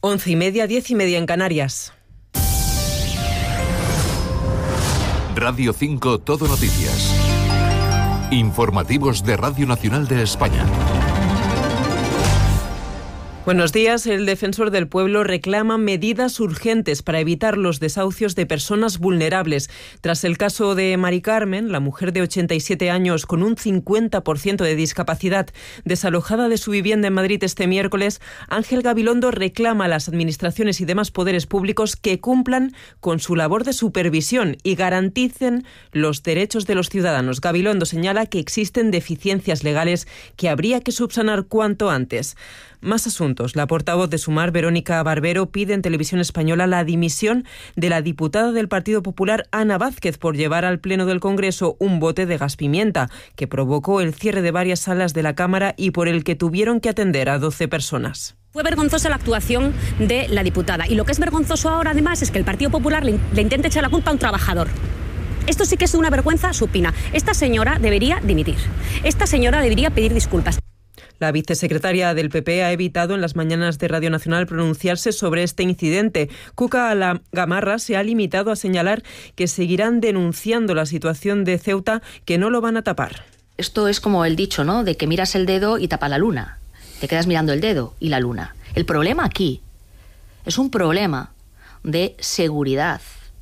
11:30, 10:30 en Canarias. Radio 5 Todo Noticias. Informativos de Radio Nacional de España. Buenos días. El defensor del pueblo reclama medidas urgentes para evitar los desahucios de personas vulnerables. Tras el caso de Mari Carmen, la mujer de 87 años con un 50% de discapacidad, desalojada de su vivienda en Madrid este miércoles, Ángel Gabilondo reclama a las administraciones y demás poderes públicos que cumplan con su labor de supervisión y garanticen los derechos de los ciudadanos. Gabilondo señala que existen deficiencias legales que habría que subsanar cuanto antes. Más asuntos. La portavoz de Sumar, Verónica Barbero, pide en Televisión Española la dimisión de la diputada del Partido Popular, Ana Vázquez, por llevar al Pleno del Congreso un bote de gas pimienta que provocó el cierre de varias salas de la Cámara y por el que tuvieron que atender a 12 personas. Fue vergonzosa la actuación de la diputada. Y lo que es vergonzoso ahora, además, es que el Partido Popular le intente echar la culpa a un trabajador. Esto sí que es una vergüenza supina. Esta señora debería dimitir. Esta señora debería pedir disculpas. La vicesecretaria del PP ha evitado en las mañanas de Radio Nacional pronunciarse sobre este incidente. Cuca Gamarra se ha limitado a señalar que seguirán denunciando la situación de Ceuta, que no lo van a tapar. Esto es como el dicho, ¿no?, de que miras el dedo y tapa la luna. Te quedas mirando el dedo y la luna. El problema aquí es un problema de seguridad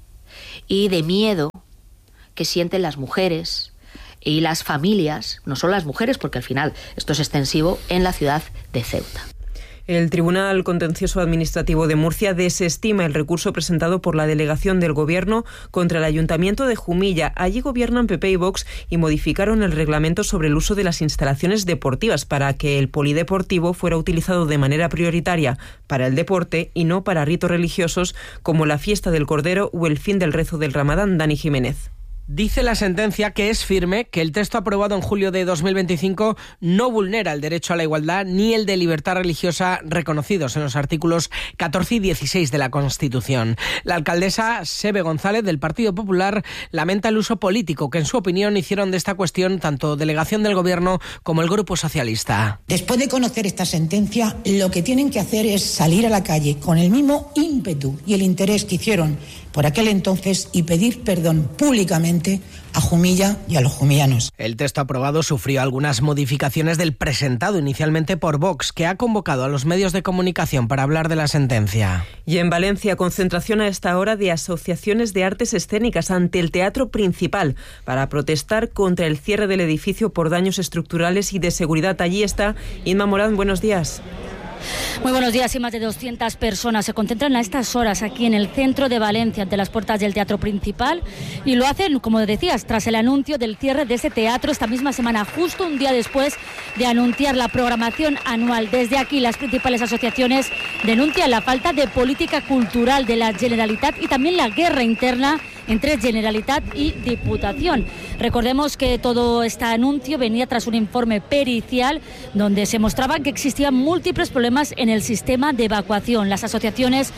y de miedo que sienten las mujeres y las familias, no solo las mujeres, porque al final esto es extensivo, en la ciudad de Ceuta. El Tribunal Contencioso Administrativo de Murcia desestima el recurso presentado por la delegación del Gobierno contra el Ayuntamiento de Jumilla. Allí gobiernan PP y Vox y modificaron el reglamento sobre el uso de las instalaciones deportivas para que el polideportivo fuera utilizado de manera prioritaria para el deporte y no para ritos religiosos como la fiesta del Cordero o el fin del rezo del Ramadán. Dani Jiménez. Dice la sentencia que es firme, que el texto aprobado en julio de 2025 no vulnera el derecho a la igualdad ni el de libertad religiosa reconocidos en los artículos 14 y 16 de la Constitución. La alcaldesa Sebe González, del Partido Popular, lamenta el uso político que en su opinión hicieron de esta cuestión tanto delegación del Gobierno como el Grupo Socialista. Después de conocer esta sentencia, lo que tienen que hacer es salir a la calle con el mismo ímpetu y el interés que hicieron por aquel entonces y pedir perdón públicamente a Jumilla y a los jumillanos. El texto aprobado sufrió algunas modificaciones del presentado inicialmente por Vox, que ha convocado a los medios de comunicación para hablar de la sentencia. Y en Valencia, concentración a esta hora de asociaciones de artes escénicas ante el Teatro Principal para protestar contra el cierre del edificio por daños estructurales y de seguridad. Allí está Inma Morán. Buenos días. Muy buenos días. Y más de 200 personas se concentran a estas horas aquí en el centro de Valencia, ante las puertas del Teatro Principal, y lo hacen, como decías, tras el anuncio del cierre de ese teatro esta misma semana, justo un día después de anunciar la programación anual. Desde aquí, las principales asociaciones denuncian la falta de política cultural de la Generalitat y también la guerra interna entre Generalitat y Diputación. Recordemos que todo este anuncio venía tras un informe pericial donde se mostraba que existían múltiples problemas en el sistema de evacuación. Las asociaciones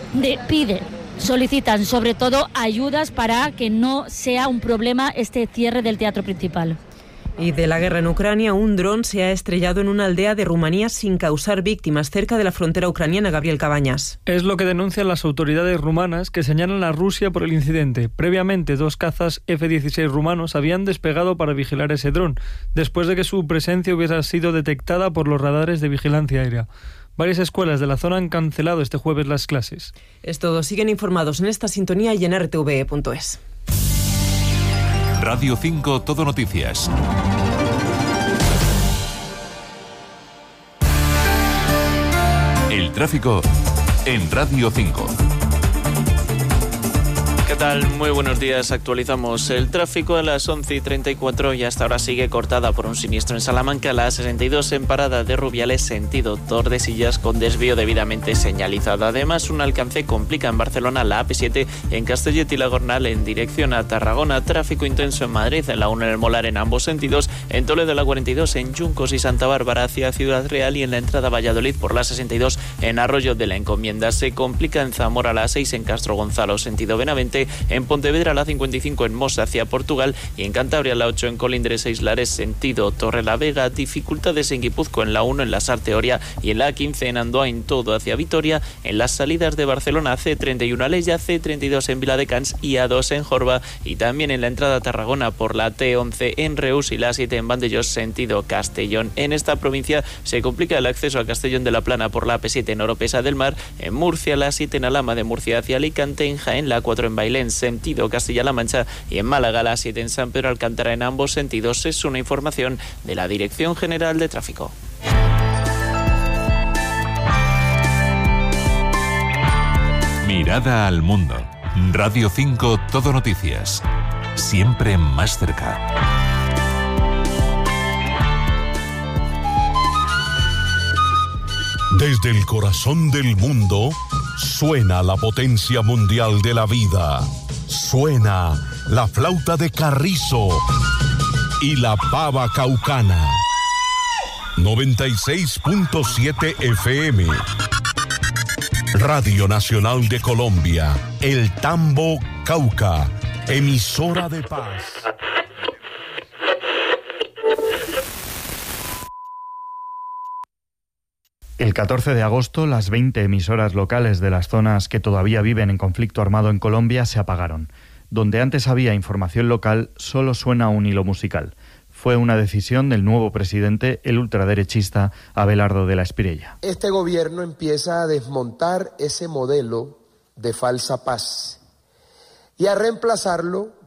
solicitan sobre todo ayudas para que no sea un problema este cierre del Teatro Principal. Y de la guerra en Ucrania, un dron se ha estrellado en una aldea de Rumanía sin causar víctimas, cerca de la frontera ucraniana. Gabriel Cabañas. Es lo que denuncian las autoridades rumanas, que señalan a Rusia por el incidente. Previamente, 2 cazas F-16 rumanos habían despegado para vigilar ese dron, después de que su presencia hubiera sido detectada por los radares de vigilancia aérea. Varias escuelas de la zona han cancelado este jueves las clases. Es todo. Siguen informados en esta sintonía y en rtve.es. Radio 5 Todo Noticias. El tráfico en Radio 5. ¿Qué tal? Muy buenos días. Actualizamos el tráfico a las 11:34 y hasta ahora sigue cortada por un siniestro en Salamanca, la A62 en parada de Rubiales, sentido Tordesillas, con desvío debidamente señalizado. Además, un alcance complica en Barcelona la AP7 en Castellet y la Gornal en dirección a Tarragona. Tráfico intenso en Madrid, en la 1 en el Molar en ambos sentidos, en Toledo la 42 en Yuncos y Santa Bárbara hacia Ciudad Real y en la entrada a Valladolid por la 62 en Arroyo de la Encomienda. Se complica en Zamora la 6 en Castro Gonzalo, sentido Benavente, A7 en Pontevedra, la 55 en Mos hacia Portugal y en Cantabria la 8 en Colindres e Islares sentido Torrelavega. Dificultades en Guipúzcoa en la 1 en la Sarteoria y en la 15 en Andoain todo hacia Vitoria. En las salidas de Barcelona C31 a Leia, C32 en Viladecans y A2 en Jorba, y también en la entrada a Tarragona por la T11 en Reus y la 7 en Vandellós sentido Castellón. En esta provincia se complica el acceso a Castellón de la Plana por la AP7 en Oropesa del Mar. En Murcia la 7 en Alhama de Murcia hacia Alicante. En Jaén la 4 en Bailén sentido Castilla-La Mancha y en Málaga la 7 en San Pedro Alcántara en ambos sentidos. Es una información de la Dirección General de Tráfico. Mirada al mundo. Radio 5 Todo Noticias. Siempre más cerca. Desde el corazón del mundo suena la potencia mundial de la vida. Suena la flauta de Carrizo y la pava caucana. 96.7 FM. Radio Nacional de Colombia, El Tambo, Cauca, emisora de paz. El 14 de agosto, las 20 emisoras locales de las zonas que todavía viven en conflicto armado en Colombia se apagaron. Donde antes había información local, solo suena un hilo musical. Fue una decisión del nuevo presidente, el ultraderechista Abelardo de la Espriella. Este gobierno empieza a desmontar ese modelo de falsa paz y a reemplazarlo